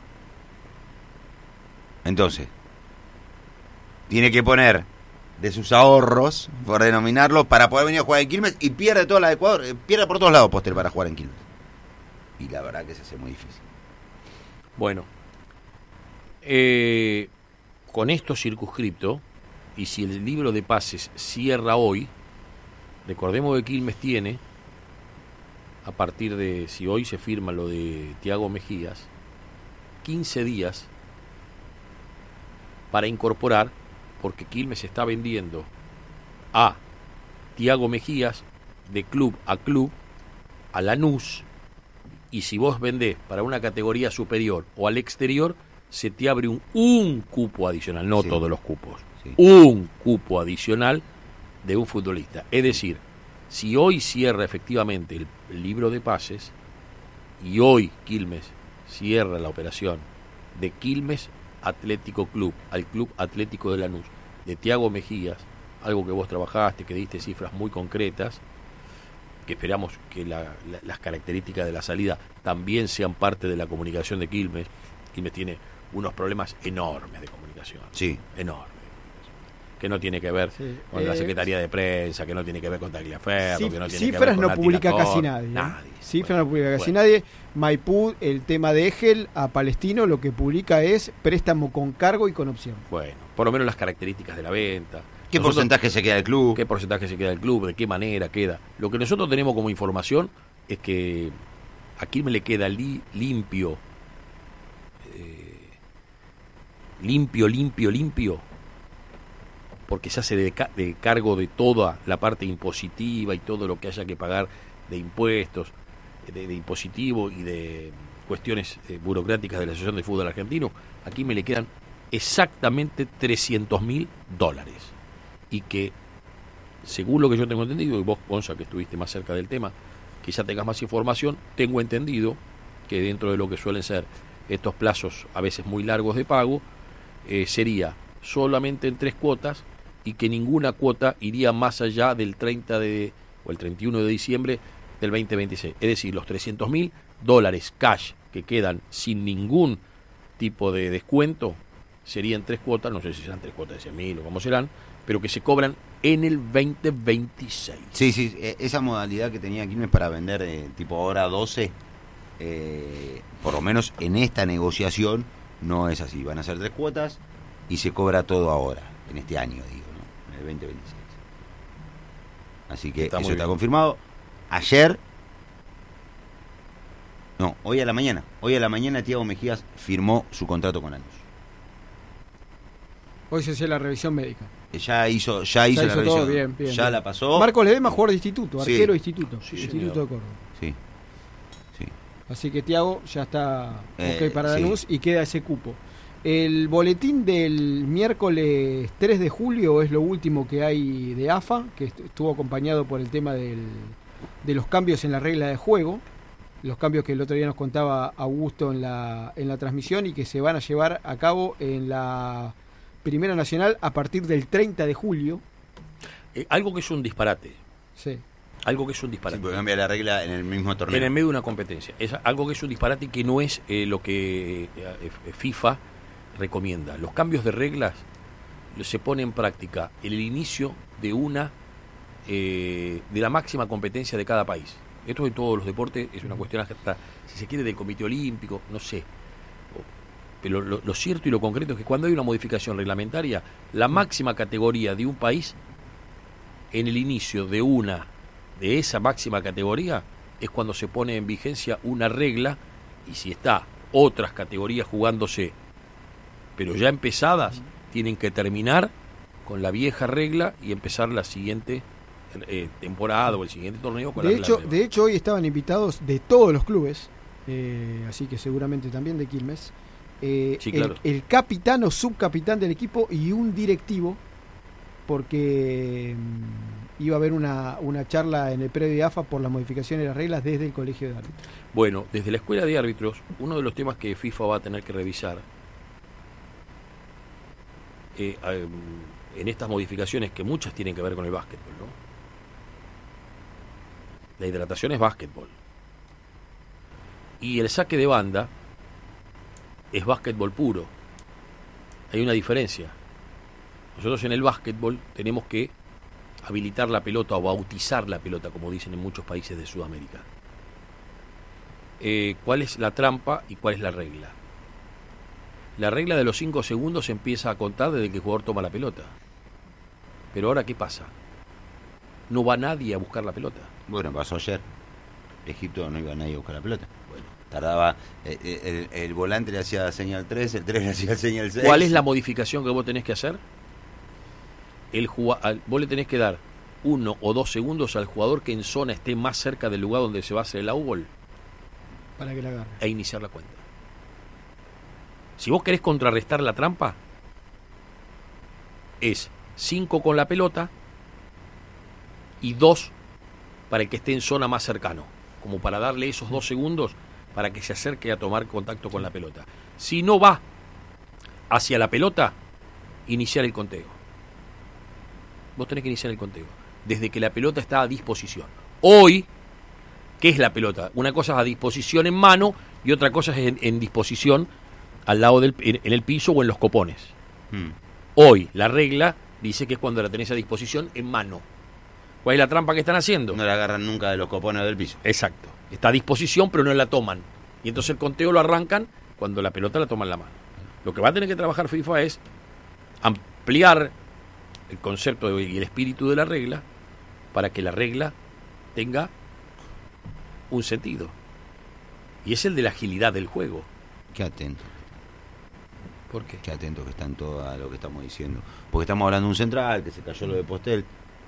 Speaker 2: Entonces, tiene que poner de sus ahorros, por denominarlo, para poder venir a jugar en Quilmes, y pierde toda la de Ecuador, eh, pierde por todos lados Postel para jugar en Quilmes. Y la verdad que se hace muy difícil.
Speaker 1: Bueno, eh, con esto circunscripto, y si el libro de pases cierra hoy, recordemos que Quilmes tiene, a partir de, si hoy se firma lo de Tiago Mejías, quince días para incorporar, porque Quilmes está vendiendo a Tiago Mejías de club a club, a Lanús, y si vos vendés para una categoría superior o al exterior, se te abre un, un cupo adicional, no
Speaker 2: Sí.
Speaker 1: todos los cupos,
Speaker 2: Sí.
Speaker 1: un cupo adicional de un futbolista. Es decir, si hoy cierra efectivamente el, el libro de pases, y hoy Quilmes cierra la operación de Quilmes Atlético Club al Club Atlético de Lanús, de Tiago Mejías, algo que vos trabajaste, que diste cifras muy concretas, que esperamos que la, la, las características de la salida también sean parte de la comunicación de Quilmes. Quilmes tiene unos problemas enormes de comunicación,
Speaker 2: Sí.
Speaker 1: enormes, que no tiene que ver
Speaker 3: Sí.
Speaker 1: con la
Speaker 3: Eh,
Speaker 1: Secretaría de Prensa, que no tiene que ver con Tagliaferro,
Speaker 3: Cif-
Speaker 1: que no tiene
Speaker 3: cifras
Speaker 1: que ver con
Speaker 3: no
Speaker 1: Nati
Speaker 3: publica
Speaker 1: Latorre.
Speaker 3: casi nadie. ¿eh?
Speaker 1: Nadie.
Speaker 3: Cifras
Speaker 1: Bueno,
Speaker 3: no publica casi
Speaker 1: bueno.
Speaker 3: nadie. Maipú, el tema de Egel a Palestino, lo que publica es préstamo con cargo y con opción.
Speaker 1: Bueno, por lo menos las características de la venta.
Speaker 2: ¿Qué
Speaker 1: Nosotros-
Speaker 2: porcentaje se queda del club?
Speaker 1: qué porcentaje se queda del club, de qué manera queda. Lo que nosotros tenemos como información es que a Quilmes le queda li- limpio, eh, limpio, limpio, limpio, porque se hace de, ca- de cargo de toda la parte impositiva y todo lo que haya que pagar de impuestos, de, de impositivo y de cuestiones eh, burocráticas de la Asociación de Fútbol Argentino. Aquí me le quedan exactamente trescientos mil dólares. Y que, según lo que yo tengo entendido, y vos, Gonza, que estuviste más cerca del tema, quizá tengas más información, tengo entendido que dentro de lo que suelen ser estos plazos a veces muy largos de pago, eh, sería solamente en tres cuotas y que ninguna cuota iría más allá del treinta de, o el treinta y uno de diciembre del veinte veintiséis. Es decir, los trescientos mil dólares cash que quedan sin ningún tipo de descuento serían tres cuotas, no sé si serán tres cuotas de cien mil o cómo serán, pero que se cobran en el veinte veintiséis.
Speaker 2: Sí, sí, eh, esa modalidad que tenía Quilmes para vender eh, tipo hora doce, eh, por lo menos en esta negociación, no es así. Van a ser tres cuotas y se cobra todo ahora, en este año, digo, ¿no? En el veinte veintiséis. Así que
Speaker 1: Está muy
Speaker 2: eso está
Speaker 1: bien.
Speaker 2: confirmado. Ayer, no, hoy a la mañana, hoy a la mañana Tiago Mejías firmó su contrato con Lanús.
Speaker 3: Hoy se hacía la revisión médica.
Speaker 2: Ya hizo, ya hizo
Speaker 3: Ya
Speaker 2: la
Speaker 3: hizo todo,
Speaker 2: revisión.
Speaker 3: bien, bien,
Speaker 2: ya
Speaker 3: bien.
Speaker 2: la pasó.
Speaker 3: Marcos Ledesma, jugador de instituto,
Speaker 2: Sí.
Speaker 3: arquero de instituto,
Speaker 1: Sí,
Speaker 3: instituto
Speaker 1: señor.
Speaker 3: de Córdoba.
Speaker 2: Sí. Sí.
Speaker 3: Así que Tiago ya está
Speaker 2: Eh,
Speaker 3: ok para
Speaker 2: sí.
Speaker 3: Lanús y queda ese cupo. El boletín del miércoles tres de julio es lo último que hay de AFA, que est- estuvo acompañado por el tema del, de los cambios en la regla de juego, los cambios que el otro día nos contaba Augusto en la, en la transmisión y que se van a llevar a cabo en la Primera Nacional a partir del treinta de julio.
Speaker 1: Eh, algo que es un disparate.
Speaker 3: Sí.
Speaker 1: Algo que es un disparate.
Speaker 2: Sí, porque cambia la regla en el mismo torneo.
Speaker 1: En el medio de una competencia. Es algo que es un disparate y que no es eh, lo que eh, FIFA recomienda. Los cambios de reglas se pone en práctica en el inicio de una eh, de la máxima competencia de cada país. Esto en todos los deportes es una cuestión hasta, si se quiere, del Comité Olímpico, no sé. Pero lo, lo cierto y lo concreto es que cuando hay una modificación reglamentaria, la máxima categoría de un país, en el inicio de una de esa máxima categoría, es cuando se pone en vigencia una regla, y si está otras categorías jugándose, pero ya empezadas, tienen que terminar con la vieja regla y empezar la siguiente eh, temporada o el siguiente torneo con
Speaker 3: de
Speaker 1: la
Speaker 3: hecho
Speaker 1: regla.
Speaker 3: De hecho, hoy estaban invitados de todos los clubes, eh, así que seguramente también de Quilmes, eh,
Speaker 1: sí, claro.
Speaker 3: el, el capitán o subcapitán del equipo y un directivo, porque mmm, iba a haber una, una charla en el predio de A F A por las modificaciones de las reglas desde el colegio de árbitros.
Speaker 1: Bueno, desde la escuela de árbitros, uno de los temas que FIFA va a tener que revisar eh, eh, en estas modificaciones, que muchas tienen que ver con el básquetbol, ¿no? La hidratación es básquetbol. Y el saque de banda es básquetbol puro. Hay una diferencia. Nosotros en el básquetbol tenemos que habilitar la pelota o bautizar la pelota, como dicen en muchos países de Sudamérica. Eh, ¿Cuál es la trampa y cuál es la regla? La regla de los cinco segundos empieza a contar desde que el jugador toma la pelota. Pero ahora, ¿qué pasa? No va nadie a buscar la pelota.
Speaker 2: Bueno, pasó ayer. Egipto no iba nadie a buscar la pelota. Bueno, tardaba. Eh, el, el volante le hacía señal tres, el tres le hacía señal seis.
Speaker 1: ¿Cuál es la modificación que vos tenés que hacer? El al, vos le tenés que dar uno o dos segundos al jugador que en zona esté más cerca del lugar donde se va a hacer el outball
Speaker 3: para que la agarre
Speaker 1: e iniciar la cuenta. Si vos querés contrarrestar la trampa, es cinco con la pelota y dos para el que esté en zona más cercano, como para darle esos dos segundos para que se acerque a tomar contacto con la pelota. Si no va hacia la pelota, iniciar el conteo. Vos tenés que iniciar el conteo desde que la pelota está a disposición. Hoy, ¿qué es la pelota? Una cosa es a disposición en mano y otra cosa es en, en disposición al lado del en, en el piso o en los copones. Hmm. Hoy la regla dice que es cuando la tenés a disposición en mano. ¿Cuál es la trampa que están haciendo?
Speaker 2: No la agarran nunca de los copones del piso.
Speaker 1: Exacto. Está a disposición pero no la toman. Y entonces el conteo lo arrancan cuando la pelota la toman en la mano. Lo que va a tener que trabajar FIFA es ampliar el concepto y el espíritu de la regla para que la regla tenga un sentido. Y es el de la agilidad del juego.
Speaker 2: Qué atento.
Speaker 1: ¿Por qué?
Speaker 2: Qué atento que están todos a lo que estamos diciendo. Porque estamos hablando de un central, que se cayó lo de Postel.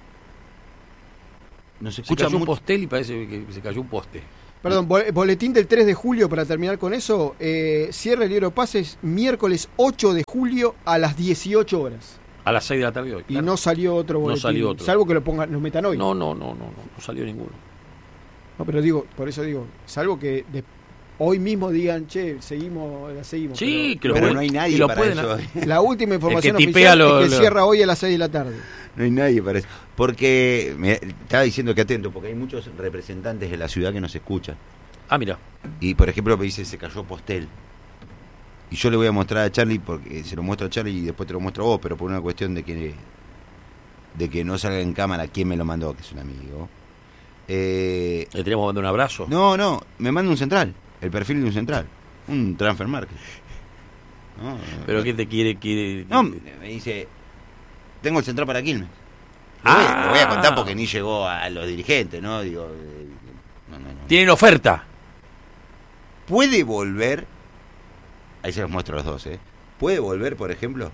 Speaker 1: No se escucha se cayó mucho. Un Postel y parece que se cayó un poste.
Speaker 3: Perdón, boletín del tres de julio para terminar con eso. Eh, cierre el libro de pases miércoles ocho de julio a las dieciocho horas.
Speaker 1: A las seis de la tarde hoy.
Speaker 3: Y claro. No salió otro boletín.
Speaker 1: No salió otro.
Speaker 3: Salvo que lo pongan, nos metan hoy.
Speaker 1: No, no, no, no, no, no salió ninguno.
Speaker 3: No, pero digo, por eso digo, salvo que de, hoy mismo digan, che, seguimos, la seguimos.
Speaker 1: Sí,
Speaker 2: pero, que lo pero pueden, no hay nadie
Speaker 1: lo
Speaker 2: para
Speaker 1: pueden,
Speaker 2: eso.
Speaker 3: La última información oficial
Speaker 1: lo,
Speaker 3: es que
Speaker 1: lo...
Speaker 3: cierra hoy a las seis de la tarde.
Speaker 2: No hay nadie para eso. Porque, me estaba diciendo que atento, porque hay muchos representantes de la ciudad que nos escuchan.
Speaker 1: Ah, mira.
Speaker 2: Y por ejemplo me dice, se cayó Postel. Y yo le voy a mostrar a Charlie, porque se lo muestro a Charlie y después te lo muestro a vos, pero por una cuestión de que de que no salga en cámara quién me lo mandó, que es un amigo. Eh,
Speaker 1: ¿Le tenemos que mandar un abrazo?
Speaker 2: No, no, me manda un central, el perfil de un central, un transfer market. No,
Speaker 1: ¿Pero no, qué te quiere? quiere
Speaker 2: No, me dice, tengo el central para Quilmes. Lo, ah. voy, lo voy a contar porque ni llegó a los dirigentes, ¿no? Digo, eh, no, no, no.
Speaker 1: ¿Tienen oferta?
Speaker 2: ¿Puede volver? Ahí se los muestro a los dos, ¿eh? ¿Puede volver, por ejemplo?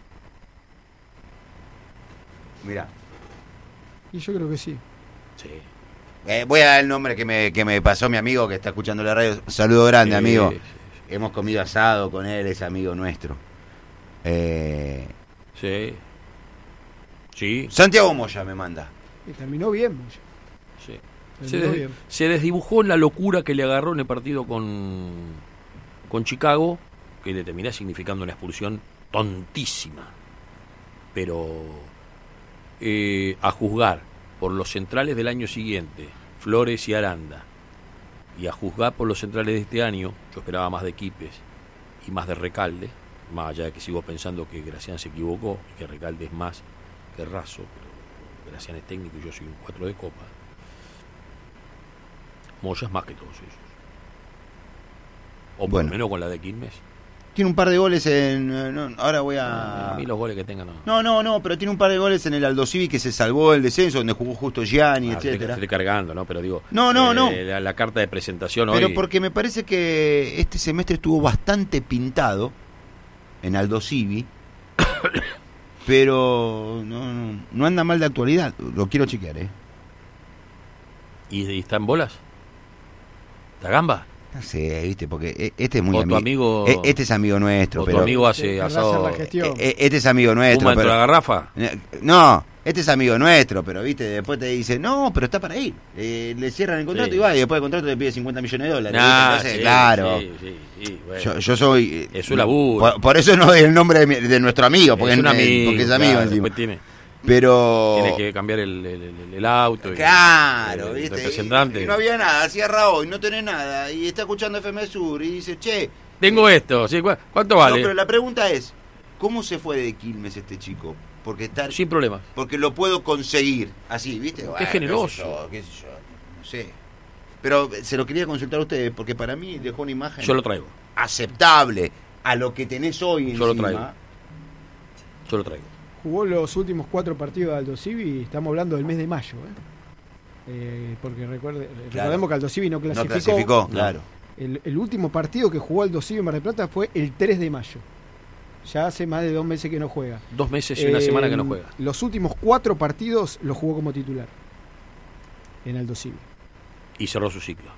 Speaker 2: Mirá.
Speaker 3: Y yo creo que sí.
Speaker 1: Sí.
Speaker 2: Eh, voy a dar el nombre que me, que me pasó mi amigo que está escuchando la radio. Saludo grande, sí, amigo. Sí, sí. Hemos comido asado con él, es amigo nuestro. Eh...
Speaker 1: Sí. Sí.
Speaker 2: Santiago Moya me manda.
Speaker 3: Y terminó bien, Moya.
Speaker 1: Sí. Se, des, se desdibujó la locura que le agarró en el partido con, con Chicago, que le terminó significando una expulsión tontísima. pero eh, a juzgar por los centrales del año siguiente, Flores y Aranda, y a juzgar por los centrales de este año, yo esperaba más de Quipes y más de Recalde, más allá de que sigo pensando que Gracián se equivocó y que Recalde es más que Razo, pero Gracián es técnico y yo soy un cuatro de copa. Moya es más que todos ellos. O por
Speaker 2: Bueno.
Speaker 1: lo menos con la de Quilmes.
Speaker 2: Tiene un par de goles en... no, ahora voy a...
Speaker 1: A mí los goles que tengan no.
Speaker 2: No, no, no, pero tiene un par de goles en el Aldosivi que se salvó del descenso, donde jugó justo Gianni,
Speaker 1: Ah, estoy,
Speaker 2: etcétera.
Speaker 1: estoy cargando, ¿no? Pero digo...
Speaker 2: No, no,
Speaker 1: eh,
Speaker 2: no.
Speaker 1: La, la carta de presentación
Speaker 2: Pero
Speaker 1: hoy...
Speaker 2: porque me parece que este semestre estuvo bastante pintado en Aldosivi, pero no, no, no anda mal de actualidad. Lo quiero chequear, ¿eh?
Speaker 1: ¿Y, y está en bolas? ¿La gamba?
Speaker 2: No sé, ¿viste? Porque este es muy
Speaker 1: O tu amigo...
Speaker 2: e- Este es amigo nuestro,
Speaker 1: O
Speaker 2: pero...
Speaker 1: tu amigo
Speaker 3: Que
Speaker 1: hace
Speaker 3: querrá
Speaker 1: asado...
Speaker 3: hacer la gestión.
Speaker 2: e- e- Este es amigo nuestro,
Speaker 1: ¿Fuma dentro
Speaker 2: pero...
Speaker 1: de la garrafa?
Speaker 2: No, este es amigo nuestro, pero viste, después te dice, no, pero está para ir. Eh, le cierran el contrato
Speaker 1: Sí.
Speaker 2: y va, y después del contrato le pide cincuenta millones de dólares.
Speaker 1: Nah,
Speaker 2: ¿viste? Entonces,
Speaker 1: sí,
Speaker 2: claro.
Speaker 1: sí, sí, sí, bueno.
Speaker 2: Yo, yo soy. eh,
Speaker 1: Es un laburo.
Speaker 2: Por, por eso no doy el nombre de, mi- de nuestro amigo, porque
Speaker 1: es
Speaker 2: es,
Speaker 1: un amigo,
Speaker 2: porque es amigo
Speaker 1: claro,
Speaker 2: encima.
Speaker 1: después tiene,
Speaker 2: Pero.
Speaker 1: tiene que cambiar el, el, el- el auto. y-
Speaker 2: Claro,
Speaker 1: el, el
Speaker 2: viste.
Speaker 1: representante.
Speaker 2: Y no había nada, cierra hoy, no tenés nada. Y está escuchando F M Sur y dice, che.
Speaker 1: Tengo esto, ¿sí? ¿cu- ¿Cuánto vale?
Speaker 2: No, pero la pregunta es, ¿cómo se fue de Quilmes este chico? Porque está.
Speaker 1: Sin problemas.
Speaker 2: Porque lo puedo conseguir. Así, ¿viste? Bueno,
Speaker 1: generoso.
Speaker 2: Qué sé yo, qué sé yo, no sé. Pero se lo quería consultar a ustedes, porque para mí dejó una imagen
Speaker 1: Yo lo traigo.
Speaker 2: aceptable a lo que tenés hoy
Speaker 1: Yo lo
Speaker 2: encima.
Speaker 1: traigo. Yo lo traigo.
Speaker 3: Jugó los últimos cuatro partidos de Aldo Civi, estamos hablando del mes de mayo, ¿eh? Eh, porque recuerde, recordemos que Aldo Civi no
Speaker 2: No
Speaker 3: clasificó.
Speaker 2: clasificó,
Speaker 1: No.
Speaker 2: claro.
Speaker 3: El, el último partido que jugó Aldo Civi en Mar del Plata fue el tres de mayo. Ya hace más de dos meses que no juega.
Speaker 1: Dos meses y una
Speaker 3: Eh,
Speaker 1: semana que no juega.
Speaker 3: Los últimos cuatro partidos los jugó como titular en Aldo Civi.
Speaker 1: Y cerró su ciclo.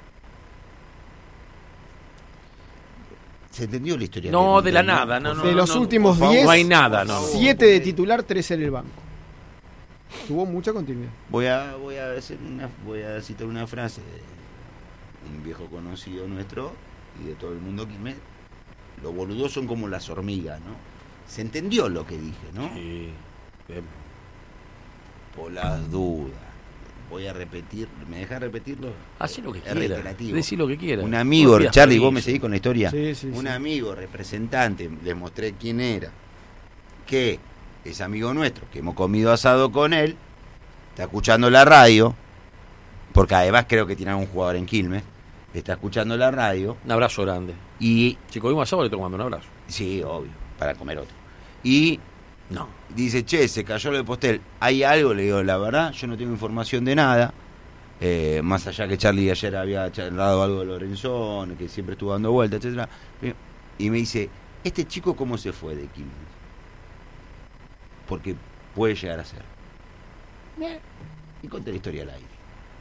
Speaker 2: ¿Se entendió la historia?
Speaker 1: No,
Speaker 2: que
Speaker 1: de la
Speaker 2: conté,
Speaker 1: nada. No, no,
Speaker 3: De
Speaker 1: no,
Speaker 3: los
Speaker 1: no,
Speaker 3: últimos
Speaker 1: por favor,
Speaker 3: diez,
Speaker 1: no hay nada. No.
Speaker 3: siete de titular, tres en el banco. Tuvo mucha continuidad.
Speaker 2: Voy a, voy a hacer una, voy a citar una frase de un viejo conocido nuestro y de todo el mundo que me, los boludos son como las hormigas, ¿no? Se entendió lo que dije, ¿no?
Speaker 1: Sí. Bien.
Speaker 2: Por las dudas. Voy a repetir, ¿me dejas repetirlo?
Speaker 1: Hacé lo que
Speaker 2: Es
Speaker 1: quiera.
Speaker 2: reiterativo.
Speaker 1: Decí lo que quiera.
Speaker 2: Un amigo,
Speaker 1: No pidas
Speaker 2: Charlie, vos me
Speaker 1: permiso.
Speaker 2: seguís con la historia.
Speaker 3: Sí, sí,
Speaker 2: un
Speaker 3: sí.
Speaker 2: amigo representante, les mostré quién era, que es amigo nuestro, que hemos comido asado con él, está escuchando la radio, porque además creo que tiene algún jugador en Quilmes, está escuchando la radio
Speaker 1: Un abrazo grande.
Speaker 2: y,
Speaker 1: Si comimos asado, le tengo que mandar un abrazo.
Speaker 2: sí, obvio, para comer otro. Y
Speaker 1: No.
Speaker 2: dice, che, se cayó lo de Postel, ¿hay algo? Le digo, la verdad, yo no tengo información de nada. Eh, más allá que Charlie ayer había charlado algo de Lorenzón, que siempre estuvo dando vueltas, etcétera. Y me dice, ¿este chico cómo se fue de Quilmes? Porque puede llegar a ser. Y conté la historia al aire.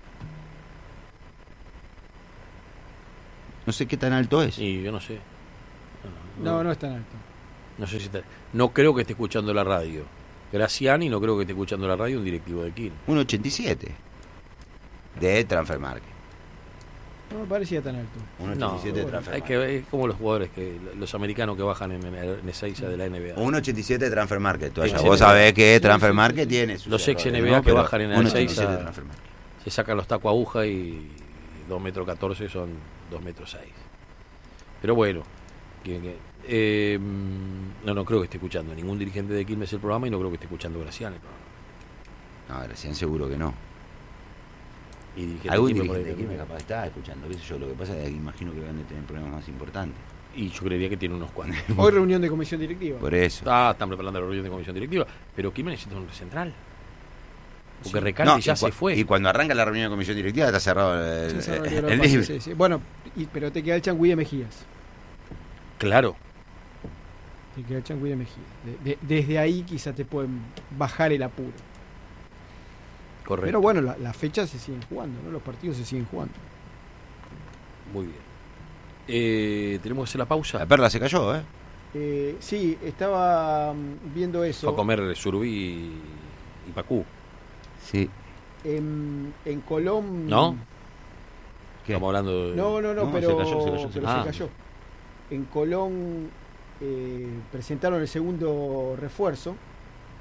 Speaker 2: No sé qué tan alto es.
Speaker 1: Y yo no sé.
Speaker 3: No, no es tan alto.
Speaker 1: No sé si está. No creo que esté escuchando la radio. Graciani, no creo que esté escuchando la radio un directivo de Quilmes.
Speaker 2: uno ochenta y siete de Transfer Market.
Speaker 3: No me parecía tan alto.
Speaker 2: uno ochenta y
Speaker 1: No,
Speaker 2: siete de Transfer
Speaker 1: hay
Speaker 2: Market.
Speaker 1: que ver, es como los jugadores, que los americanos que bajan en, en, en Ezeiza de la N B A.
Speaker 2: uno ochenta y siete de Transfer Market. Tú allá.
Speaker 1: Ex
Speaker 2: Vos
Speaker 1: N B A.
Speaker 2: sabés que
Speaker 3: Sí,
Speaker 2: Transfer
Speaker 3: sí,
Speaker 2: Market
Speaker 3: sí.
Speaker 2: tiene sus
Speaker 1: Los ex
Speaker 2: errores,
Speaker 1: N B A
Speaker 2: ¿no?
Speaker 1: que
Speaker 2: Pero
Speaker 1: bajan en el
Speaker 2: uno ochenta y siete de
Speaker 1: Ezeiza.
Speaker 2: Transfer Market.
Speaker 1: Se sacan los tacos aguja y dos metros catorce son dos metros seis. Pero bueno, que- que, eh, no, no creo que esté escuchando ningún dirigente de Quilmes el programa y no creo que esté escuchando Graciani el programa.
Speaker 2: No, Gracián seguro que no.
Speaker 1: Y dirigente
Speaker 2: Algún
Speaker 1: de Quilmes por ahí
Speaker 2: dirigente de Quilmes
Speaker 1: también.
Speaker 2: capaz está escuchando, qué sé yo. Lo que pasa es que imagino que van a tener problemas más importantes.
Speaker 1: Y yo creería que tiene unos cuantos.
Speaker 3: Hoy reunión de comisión directiva.
Speaker 2: Por eso.
Speaker 1: Ah, están preparando la reunión de comisión directiva, pero Quilmes necesita un central. Porque
Speaker 3: Sí.
Speaker 1: Recalde
Speaker 2: No,
Speaker 1: ya
Speaker 2: y
Speaker 1: se
Speaker 2: cua-
Speaker 1: fue.
Speaker 2: Y cuando arranca la reunión de comisión directiva está cerrado el,
Speaker 3: Sí, cerró el
Speaker 2: el,
Speaker 3: libro de
Speaker 2: el
Speaker 3: pases,
Speaker 2: libro.
Speaker 3: sí, sí. Bueno, y- pero te queda el Changuí de Mejías.
Speaker 1: Claro.
Speaker 3: Te queda el Changuí de Mejías. De- de- desde ahí quizá te pueden bajar el apuro.
Speaker 1: Correcto.
Speaker 3: Pero bueno, la- las fechas se siguen jugando, ¿no? Los partidos se siguen jugando.
Speaker 1: Muy bien. Eh, tenemos que hacer la pausa.
Speaker 2: La perla se cayó, ¿eh?
Speaker 3: Eh, sí, estaba mm, viendo
Speaker 1: Fue
Speaker 3: eso.
Speaker 1: a comer surubí y, y pacú.
Speaker 2: Sí.
Speaker 3: En, en Colón.
Speaker 1: ¿No?
Speaker 2: ¿Qué?
Speaker 1: Estamos hablando de...
Speaker 3: No, no, no,
Speaker 2: No,
Speaker 3: pero,
Speaker 2: se cayó, se cayó, se
Speaker 3: pero
Speaker 1: cayó.
Speaker 3: se cayó. En Colón eh, presentaron el segundo refuerzo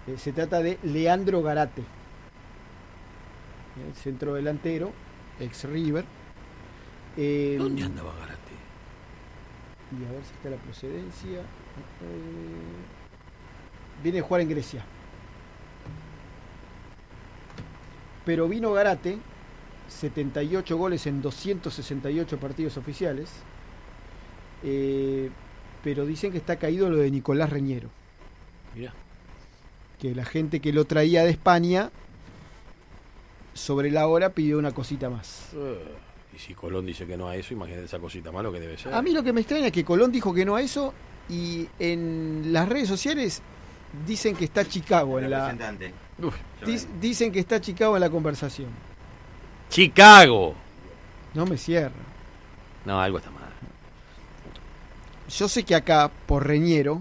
Speaker 3: Eh, se trata de Leandro Garate, el centro delantero, ex River. Eh,
Speaker 1: ¿Dónde andaba Garate?
Speaker 3: Y a ver si está la procedencia. Eh, viene a jugar en Grecia. Pero vino Garate, setenta y ocho goles en doscientos sesenta y ocho partidos oficiales. Eh, pero dicen que está caído lo de Nicolás Reñero.
Speaker 1: Mirá.
Speaker 3: Que la gente que lo traía de España, sobre la hora pidió una cosita más.
Speaker 1: Uh, y si Colón dice que no a eso, imagínate esa cosita más lo que debe ser.
Speaker 3: A mí lo que me extraña es que Colón dijo que no a eso y en las redes sociales dicen que está Chicago en la...
Speaker 1: Uf,
Speaker 3: Dic- dicen que está Chicago en la conversación.
Speaker 1: ¡Chicago!
Speaker 3: No me cierra.
Speaker 1: No, algo está mal.
Speaker 3: Yo sé que acá, por Reñero,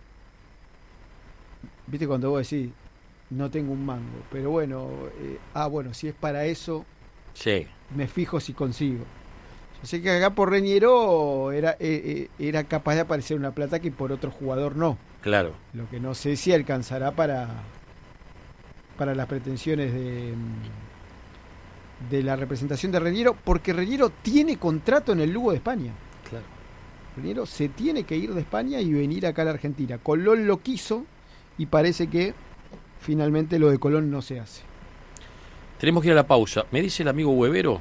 Speaker 3: viste cuando vos decís, no tengo un mango, pero bueno, eh, ah, bueno, si es para eso,
Speaker 1: Sí.
Speaker 3: me fijo si consigo. Yo sé que acá por Reñero era, eh, eh, era capaz de aparecer una plata que por otro jugador no.
Speaker 1: Claro.
Speaker 3: Lo que no sé si alcanzará para, para las pretensiones de, de la representación de Reñero, porque Reñero tiene contrato en el Lugo de España.
Speaker 1: Claro.
Speaker 3: Reñero se tiene que ir de España y venir acá a la Argentina. Colón lo quiso y parece que finalmente lo de Colón no se hace.
Speaker 1: Tenemos que ir a la pausa. Me dice el amigo Huevero,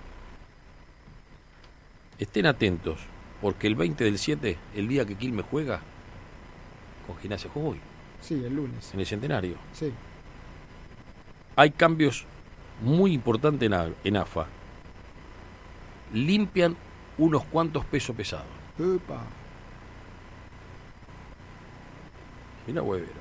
Speaker 1: estén atentos, porque el veinte del siete, el día que Quilmes juega con Gimnasia Jujuy,
Speaker 3: Sí, el lunes.
Speaker 1: en el Centenario,
Speaker 3: Sí.
Speaker 1: hay cambios muy importantes en, A- en A F A. Limpian unos cuantos pesos pesados.
Speaker 3: Upa.
Speaker 1: Mira Huevero.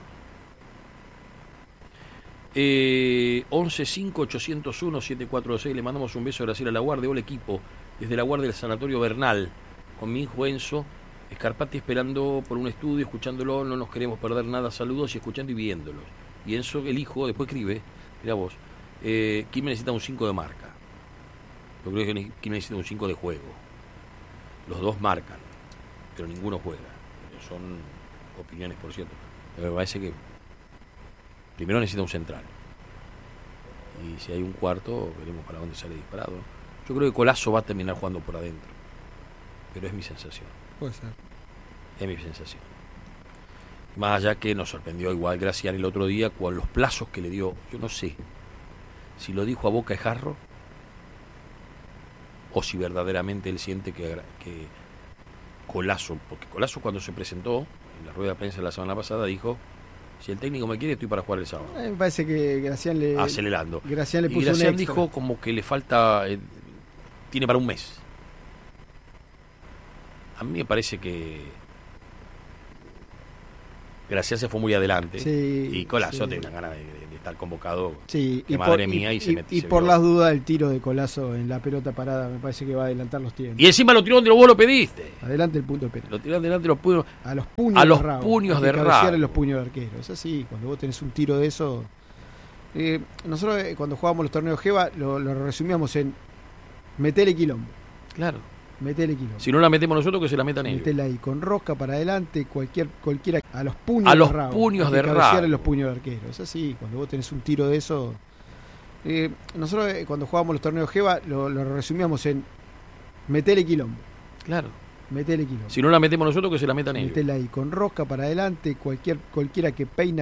Speaker 1: Eh, once cinco ochocientos uno siete cuatro seis. Le mandamos un beso a Graciela Laguardia. Hola equipo, desde la guardia del Sanatorio Bernal, con mi hijo Enzo Scarpati esperando por un estudio, escuchándolo, no nos queremos perder nada. Saludos y escuchando y viéndolos. Y Enzo, el hijo, después escribe, mira vos, eh, Kim necesita un cinco de marca. Yo creo que Kim necesita un cinco de juego. Los dos marcan, pero ninguno juega. Son opiniones, por cierto. Pero me parece que primero necesita un central. Y si hay un cuarto, veremos para dónde sale disparado. Yo creo que Colazo va a terminar jugando por adentro. Pero es mi sensación.
Speaker 3: Puede ser.
Speaker 1: Es mi sensación. Más allá que nos sorprendió igual Gracián el otro día con los plazos que le dio. Yo no sé si lo dijo a boca de jarro o si verdaderamente él siente que, que Colazo, porque Colazo cuando se presentó en la rueda de prensa la semana pasada dijo: si el técnico me quiere, estoy para jugar el sábado.
Speaker 3: Eh, me parece que Gracián le...
Speaker 1: Acelerando.
Speaker 3: Gracián le
Speaker 1: Y
Speaker 3: puso
Speaker 1: Gracián
Speaker 3: un extra.
Speaker 1: dijo como que le falta, eh, tiene para un mes. A mí me parece que Gracián se fue muy adelante.
Speaker 3: Sí,
Speaker 1: y Colazo
Speaker 3: sí.
Speaker 1: tiene una gana de, de estar convocado.
Speaker 3: Sí,
Speaker 1: que
Speaker 3: y
Speaker 1: madre
Speaker 3: por,
Speaker 1: mía, y,
Speaker 3: y,
Speaker 1: se
Speaker 3: y-
Speaker 1: mete,
Speaker 3: y
Speaker 1: se
Speaker 3: por
Speaker 1: vio.
Speaker 3: las dudas el tiro de Colazo en la pelota parada me parece que va a adelantar los tiempos.
Speaker 1: Y encima lo tiró donde vos lo pediste.
Speaker 3: Adelante el punto de penal.
Speaker 1: Lo tiró delante de los puños.
Speaker 3: A los puños
Speaker 1: A los
Speaker 3: de rabo.
Speaker 1: puños
Speaker 3: Hay que
Speaker 1: de
Speaker 3: cabecear
Speaker 1: rabo.
Speaker 3: en los puños del arquero. Es así, cuando vos tenés un tiro de eso. Eh, nosotros eh, cuando jugábamos los torneos Geva lo, lo resumíamos en metele quilombo.
Speaker 1: Claro.
Speaker 3: Metele quilombo.
Speaker 1: Si no la metemos nosotros, que se la metan ellos.
Speaker 3: Metela ahí con rosca para adelante, cualquier cualquiera a los puños
Speaker 1: A los
Speaker 3: de rabo.
Speaker 1: puños
Speaker 3: Hay que
Speaker 1: de
Speaker 3: cabecear
Speaker 1: rabo.
Speaker 3: en los puños del arquero. Es así, cuando vos tenés un tiro de eso. Eh, nosotros eh, cuando jugábamos los torneos Geva lo, lo resumíamos en metele quilombo.
Speaker 1: Claro.
Speaker 3: Metele quilombo.
Speaker 1: Si no la metemos nosotros, que se la metan ellos.
Speaker 3: Metela ahí con rosca para adelante, cualquier cualquiera que peina